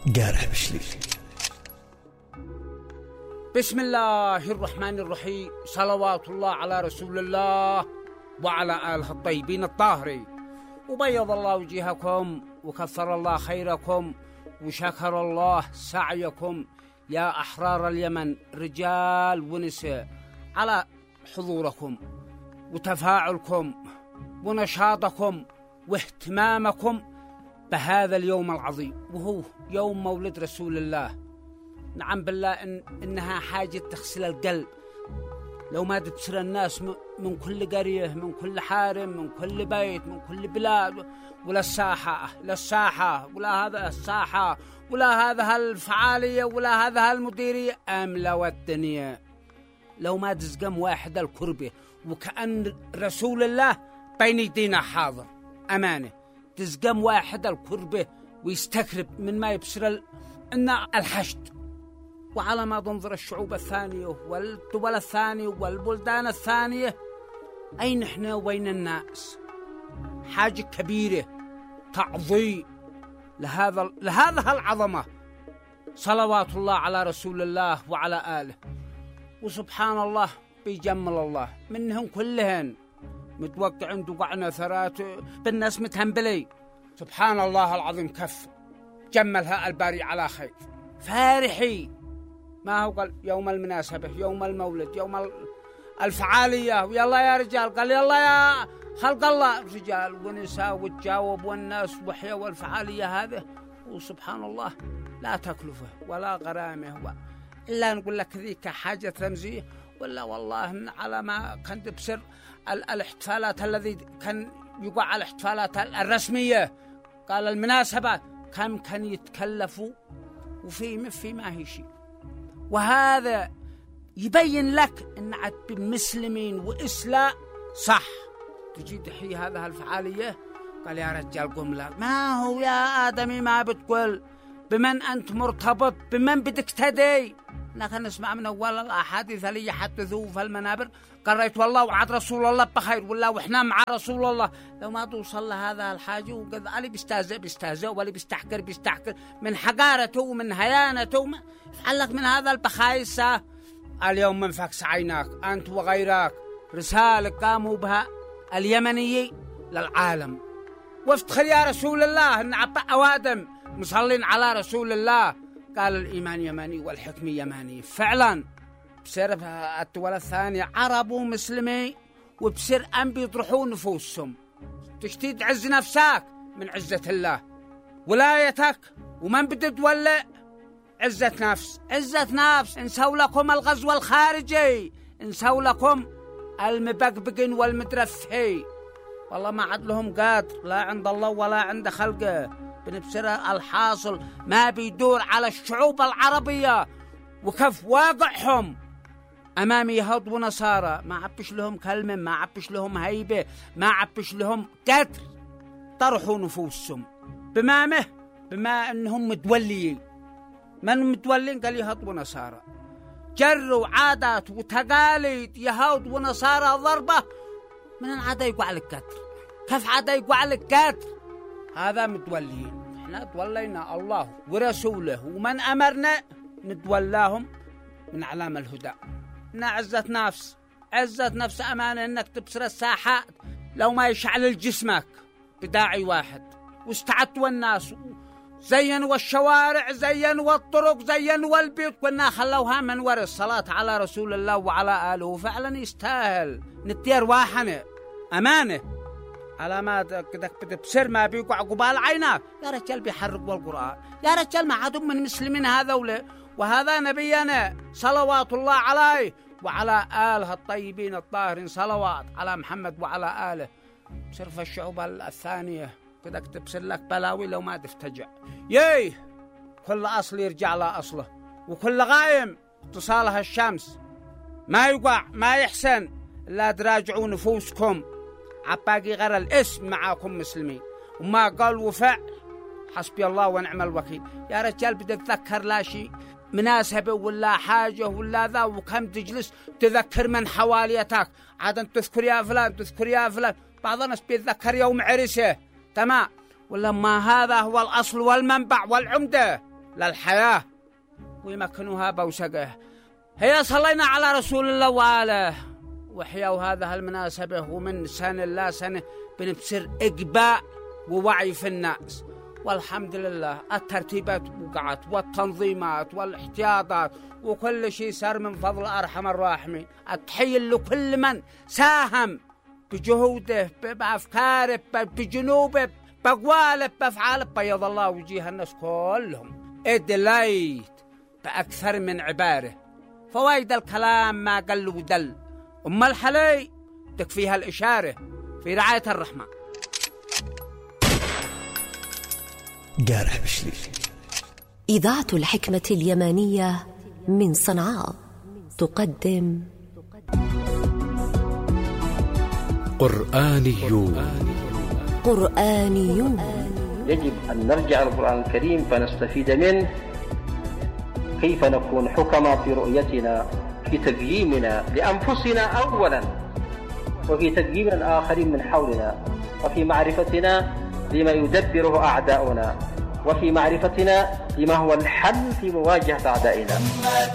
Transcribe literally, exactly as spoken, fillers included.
قارح بشلي. بسم الله الرحمن الرحيم. صلوات الله على رسول الله وعلى آله الطيبين الطاهرين. وبيض الله وجهكم وكثر الله خيركم وشكر الله سعيكم يا أحرار اليمن رجال ونساء على حضوركم وتفاعلكم ونشاطكم واهتمامكم بهذا اليوم العظيم، وهو يوم مولد رسول الله. نعم بالله إن إنها حاجة تغسل القلب. لو ما تبصر الناس من كل قرية، من كل حارم، من كل بيت، من كل بلاد، ولا الساحة لا الساحة ولا هذا الساحة ولا هذا الفعالية ولا هذا المديرية، أملوا الدنيا. لو ما تزقم واحد الكربة وكأن رسول الله بين يدينا حاضر أمانة، تزقم واحد الكربة ويستكرب من ما يبصر إن الحشد. وعلى ما تنظر الشعوب الثانية والدول الثانية والبلدان الثانية، أين إحنا وين الناس؟ حاجة كبيرة تعظيم لهذا لهذا العظمة. صلوات الله على رسول الله وعلى آله. وسبحان الله بيجمل الله منهم كلهن متوقعين توقعنا ثرات بالناس متهمبلي. سبحان الله العظيم كف جملها الباري على خير. فارحي ما هو قال يوم المناسبة، يوم المولد، يوم الفعالية، ويلا يا رجال، قال يلا يا خلق الله، رجال ونساء وتجاوب والناس وحيا والفعالية هذه. وسبحان الله لا تكلفه ولا غرامه و... إلا نقول لك ذيك حاجة رمزية. ولا والله على ما كنت بسر ال... الاحتفالات الذي كان يقع على الاحتفالات الرسمية، قال المناسبة كم كان يتكلفوا وفي في ما هي شيء. وهذا يبين لك ان عاد بالمسلمين وإسلام صح تجي تحيي هذا الفعالية. قال يا رجال قم لا، ما هو يا آدمي ما بتقول بمن أنت مرتبط، بمن بدك تدي. لكن نسمع من أول الأحاديث اللي يحدثوا في المنابر، قريت والله وعد رسول الله بخير والله وإحنا مع رسول الله. لو ما توصل لهذا الحاجة وقد علي بيستهزئ بيستهزئ واللي بيستحكر بيستحكر من حقارته ومن هيانته وما يفعلك من هذا البخايسة. اليوم من فكس عيناك أنت وغيرك رسالة قاموا بها اليمنيين للعالم. وافتخر يا رسول الله أن عباء أوادم مصلين على رسول الله. قال الإيمان يماني والحكم يماني. فعلا بسر الدول الثانية عرب ومسلمين وبسر أن بيطرحوا نفوسهم. تشتي تعز نفسك من عزة الله ولايتك، ومن بدي تولى عزة نفس عزة نفس. انسوا لكم الغزو الخارجي، انسوا لكم المبقبقين والمترفهي. والله ما عاد لهم قادر لا عند الله ولا عند خلقه. بنبصر الحاصل ما بيدور على الشعوب العربية وكيف واقعهم أمام يهود ونصارى. ما عبش لهم كلمة، ما عبش لهم هيبة، ما عبش لهم قدر. طرحوا نفوسهم بمامه بما أنهم متوليين. من متولين؟ قال يهود ونصارى. جروا عادات وتقاليد يهود ونصارى ضربة من العادة يقع لك قدر. كيف عادة يقع لك قدر؟ هذا متولين. احنا تولينا الله ورسوله ومن أمرنا نتولاهم من أعلام الهدى. إن عزة نفس عزة نفس أمانة إنك تبصر الساحات لو ما يشعل جسمك بداعي واحد. واستعدوا الناس زينوا الشوارع، زينوا الطرق، زينوا البيوت، كنا خلوها من وراء الصلاة على رسول الله وعلى آله. فعلا يستاهل نتير واحنا أمانة على ما كدك بتبصر ما بيقع قبال عينك. يا رجال بيحرقوا القرآن، يا رجال ما عادوا من مسلمين هذول. وهذا نبينا صلوات الله عليه وعلى آله الطيبين الطاهرين. صلوات على محمد وعلى آله. بصرف الشعوب الثانية كدك تبصر لك بلاوي لو ما تفتجع. ييه كل أصل يرجع لأصله، وكل غايم اتصالها الشمس. ما يقع ما يحسن لا تراجعوا نفوسكم. عباقي غير الاسم معاكم مسلمين، وما قال وفعل حسبي الله ونعم الوكيل. يا رجال بدي تذكر لا شيء مناسبة ولا حاجة ولا ذا، وكم تجلس تذكر من حواليتك. عادة تذكر يا فلان تذكر يا فلان. بعض الناس بيتذكر يوم عرسه تمام، ولا ما هذا هو الأصل والمنبع والعمدة. للحياة ويمكنوها بوسقه. هيا صلينا على رسول الله وآله وحيوا هذا المناسبة، ومن سنة لا سنة بنبصر إقباء ووعي في الناس، والحمد لله الترتيبات وقعت والتنظيمات والاحتياطات وكل شيء صار من فضل أرحم الراحمين. التحية لكل من ساهم بجهوده بأفكاره بجنوبه بأقواله بأفعاله، بيض الله وجيه الناس كلهم. ادليت بأكثر من عبارة، فوائد الكلام ما قل ودل، أما الحلي تكفيها الإشارة في رعاية الرحمن. جارح بشليل. إذاعة الحكمة اليمانية من صنعاء تقدم قرآنيون. قرآنيون. يجب أن نرجع للقرآن الكريم فنستفيد منه، كيف نكون حكماء في رؤيتنا، في تقييمنا لأنفسنا أولا، وفي تقييم الآخرين من حولنا، وفي معرفتنا لما يدبره أعداؤنا، وفي معرفتنا لما هو الحل في مواجهة أعدائنا.